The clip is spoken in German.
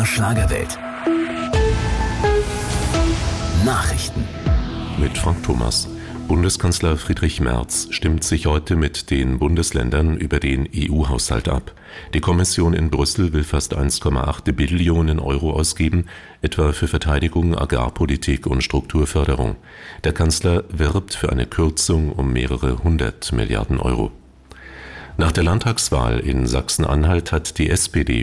MDR Schlagerwelt. Nachrichten. Mit Frank Thomas. Bundeskanzler Friedrich Merz stimmt sich heute mit den Bundesländern über den EU-Haushalt ab. Die Kommission in Brüssel will fast 1,8 Billionen Euro ausgeben, etwa für Verteidigung, Agrarpolitik und Strukturförderung. Der Kanzler wirbt für eine Kürzung um mehrere 100 Milliarden Euro. Nach der Landtagswahl in Sachsen-Anhalt hat die SPD